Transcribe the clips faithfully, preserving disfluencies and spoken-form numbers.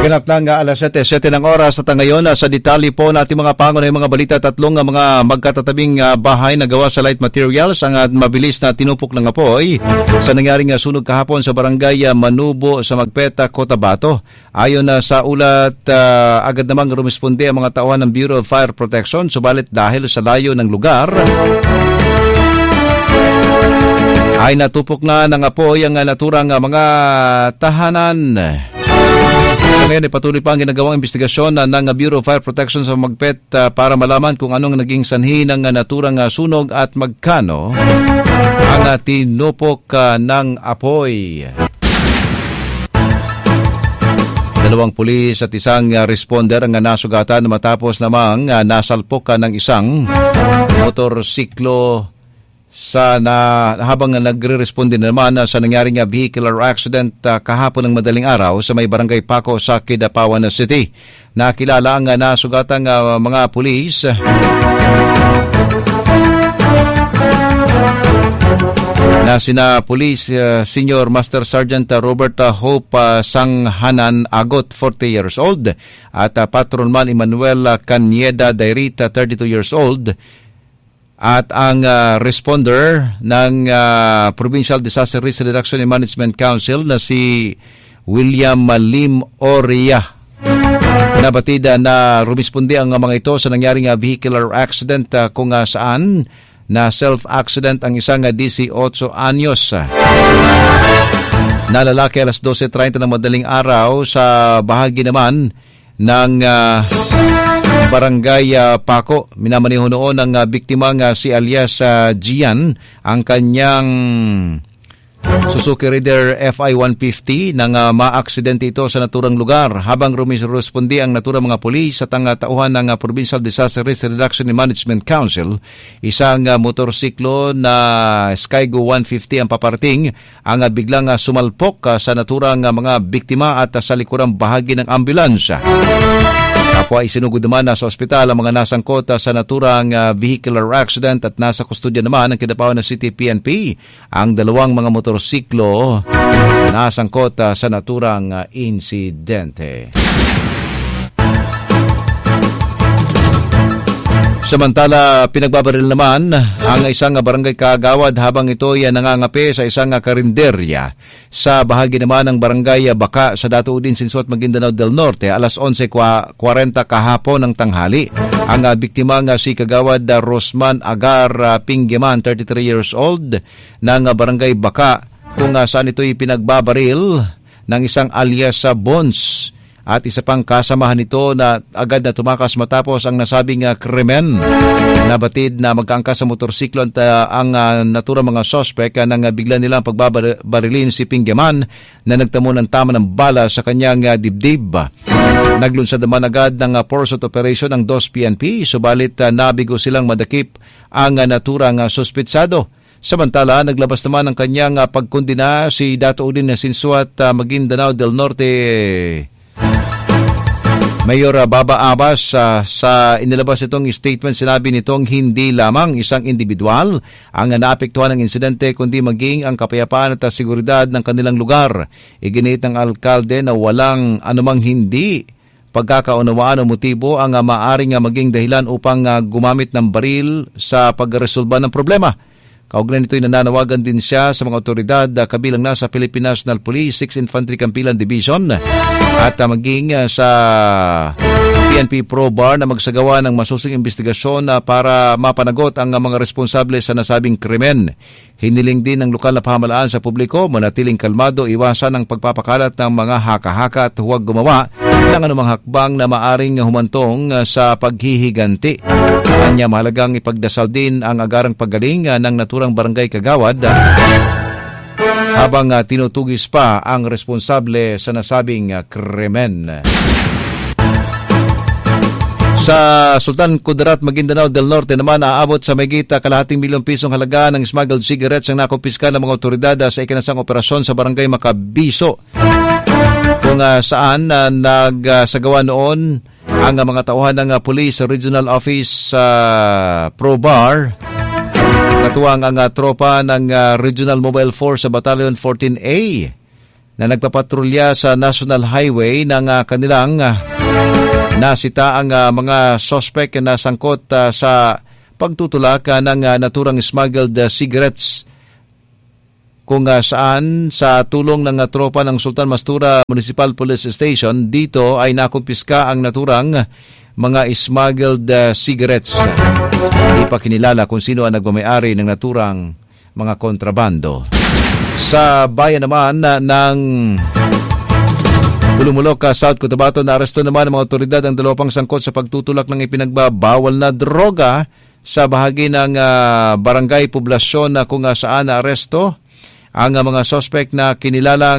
Ganap lang nga alas siyete, siyete ng oras at ngayon sa detalye po natin mga pangunahing mga balita, tatlong mga magkatatabing bahay na gawa sa light materials ang mabilis na tinupok ng apoy sa nangyaring sunog kahapon sa barangay Manubo sa Magpeta, Cotabato. Ayon sa ulat, uh, agad namang rumisponde ang mga tauhan ng Bureau of Fire Protection, subalit dahil sa layo ng lugar ay natupok na ng apoy ang naturang mga tahanan. So ngayon ay patuloy pa ang ginagawang investigasyon ng Bureau of Fire Protection sa Magpet uh, para malaman kung anong naging sanhi ng naturang uh, sunog at magkano ang uh, tinupok uh, ng apoy. Dalawang pulis at isang uh, responder ang uh, nasugatan matapos namang uh, nasalpok uh, ng isang motorsiklo sa na, habang nagre-responde naman uh, sa nangyaring uh, vehicular accident uh, kahapon ng madaling araw sa may barangay Paco sa Kidapawan City. Nakilala ang uh, nasugatang uh, mga pulis na sina Police uh, Senior Master Sergeant uh, Robert uh, Hope uh, Sanghanan Agot, forty years old, at uh, Patronman Emmanuel uh, Canieda Dairita, thirty-two years old, at ang uh, responder ng uh, Provincial Disaster Risk Reduction and Management Council na si William Lim Oria. Nabatida na rumisponde ang mga ito sa nangyaring uh, vehicular accident uh, kung uh, saan na self-accident ang isang uh, eighteen anyos na lalaki alas twelve thirty ng madaling araw sa bahagi naman ng uh, Barangay uh, Paco. Minamaneho noon ng uh, biktima nga si alias uh, Gian ang kanyang Suzuki Raider F I one fifty nang uh, ma-aksidente ito sa naturang lugar. Habang rumisponde ang naturang mga pulis at ang uh, tauhan ng uh, Provincial Disaster Risk Reduction and Management Council, isang uh, motorsiklo na Skygo one fifty ang paparating ang uh, biglang uh, sumalpok uh, sa naturang uh, mga biktima at uh, sa likurang bahagi ng ambulansya. Kapwa isinugod naman sa ospital ang mga nasangkot sa naturang uh, vehicular accident at nasa kustodya naman ng Kidapawan City P N P ang dalawang mga motorsiklo na nasangkot uh, sa naturang uh, insidente. Samantala, pinagbabaril naman ang isang barangay kagawad habang ito ay nangangape sa isang karinderya sa bahagi naman ng barangay Baka sa Datuudin, Sinsuat, Maguindanao del Norte alas eleven forty kahapon ng tanghali. Ang biktima nga si Kagawad Rosman Agar Pinggeman, thirty-three years old, ng barangay Baka kung saan ito ay pinagbabaril ng isang alias sa Bones at isa pang kasamahan nito na agad na tumakas matapos ang nasabing uh, krimen. Nabatid na magkaangkas sa motorsiklo at uh, ang uh, naturang mga sospek uh, nang uh, bigla nilang pagbabarilin si Pinggeman na nagtamo ng tama ng bala sa kanyang uh, dibdib. Naglunsad naman agad ng uh, pursuit operation ng D O S P N P, subalit uh, nabigo silang madakip ang uh, naturang uh, suspitsado. Samantala, naglabas naman ng kanyang uh, pagkondena si Datuudin na Sinsuat, uh, Maguindanao del Norte Mayor Baba Abbas. uh, sa inilabas itong statement, sinabi nitong hindi lamang isang individual ang naapektuhan ng insidente kundi maging ang kapayapaan at seguridad ng kanilang lugar. Iginiit ng alkalde na walang anumang hindi pagkakaunawaan o motibo ang uh, maaring uh, maging dahilan upang uh, gumamit ng baril sa pagresolba ng problema. Kaugnay nito'y nananawagan din siya sa mga otoridad uh, kabilang na sa Philippine National Police, sixth Infantry Campilan Division at uh, maging uh, sa P N P Pro-Bar na magsagawa ng masusing investigasyon uh, para mapanagot ang uh, mga responsable sa nasabing krimen. Hiniling din ng lokal na pamahalaan sa publiko manatiling kalmado, iwasan ang pagpapakalat ng mga haka-haka at huwag gumawa ng anumang hakbang na maaring humantong uh, sa paghihiganti. Kanya mahalagang ipagdasal din ang agarang paggaling uh, ng naturang barangay kagawad uh, habang uh, tinutugis pa ang responsable sa nasabing uh, krimen. Sa Sultan Kudarat, Maguindanao del Norte naman, aabot sa mahigit kalahating milyong pisong halaga ng smuggled cigarettes ang nakumpiska ng mga otoridad sa ikinasang operasyon sa barangay Makabiso, kung uh, saan uh, nagsagawa uh, noon ang uh, mga tauhan ng uh, Police Regional Office sa uh, Pro-Bar. Katuwang ang uh, tropa ng uh, Regional Mobile Force sa Battalion fourteen A na nagpapatrolya sa National Highway ng uh, kanilang uh, nasita ang uh, mga suspect na sangkot uh, sa pagtutulak uh, ng uh, naturang smuggled uh, cigarettes kung uh, saan sa tulong ng uh, tropa ng Sultan Mastura Municipal Police Station, dito ay nakumpiska ang naturang mga smuggled uh, cigarettes. Hindi pa kinilala kung sino ang nagmamayari ng naturang mga kontrabando. Sa bayan naman uh, ng Bulumulok, South Cotabato, na-aresto naman ng mga otoridad ang dalawang sangkot sa pagtutulak ng ipinagbabawal na droga sa bahagi ng uh, barangay poblasyon na kung uh, saan na-aresto ang uh, mga suspect na kinilalang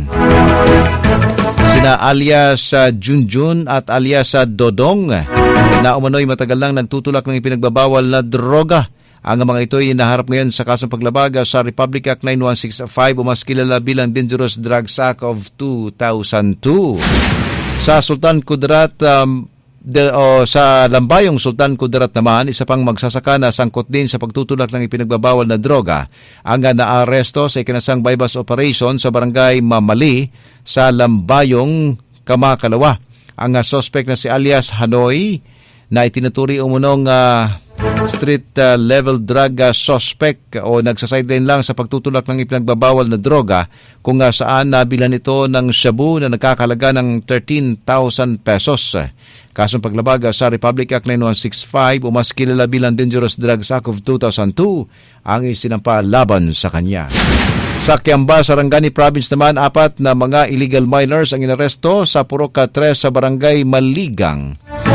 sina alias uh, Junjun at alias uh, Dodong na umano'y matagal lang nagtutulak ng ipinagbabawal na droga. Ang mga ito ay naharap ngayon sa kasong paglabag sa Republic Act nine one six five o mas kilala bilang Dangerous Drugs Act of two thousand two. Sa Sultan Kudarat, um, de, o sa Lambayong Sultan Kudarat naman, isa pang magsasaka na sangkot din sa pagtutulak ng ipinagbabawal na droga ang naaresto sa ikinasang bypass operation sa barangay Mamali sa Lambayong, Kamakalawa. Ang uh, suspect na si alias Hanoi na itinuturi umunong uh, street uh, level drug uh, suspect o nagsasideline lang sa pagtutulak ng ipinagbabawal na droga kung uh, saan nabilan ito ng shabu na nagkakalaga ng thirteen thousand pesos. Kasong paglabag uh, sa Republic Act nine one six five o mas kilala bilang Dangerous Drugs Act of two thousand two ang isinampa laban sa kanya. Sa Kiamba, Sarangani Province naman, apat na mga illegal minors ang inaresto sa Purok tres sa barangay Maligang.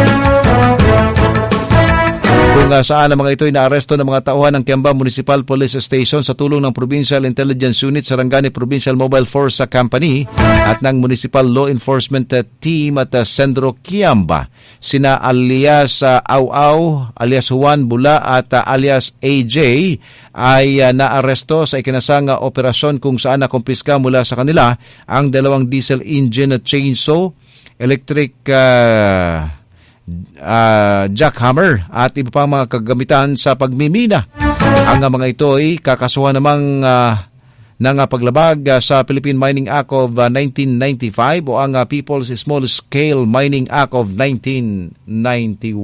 Kung uh, saan ang mga ito ay naaresto ng mga tauhan ng Kiamba Municipal Police Station sa tulong ng Provincial Intelligence Unit, Sarangani Provincial Mobile Force sa Company at ng Municipal Law Enforcement uh, Team at uh, Sendro Kiamba. Sina alias uh, Au-Au, alias Juan Bula at uh, alias A J ay uh, naaresto sa ikinasang uh, operasyon kung saan nakumpiska mula sa kanila ang dalawang diesel engine at chainsaw, electric uh, Uh, jackhammer at iba pang mga kagamitan sa pagmimina. Ang uh, mga ito ay kakasuhan namang uh, ng uh, paglabag uh, sa Philippine Mining Act of uh, nineteen ninety-five o ang uh, People's Small Scale Mining Act of nineteen ninety-one.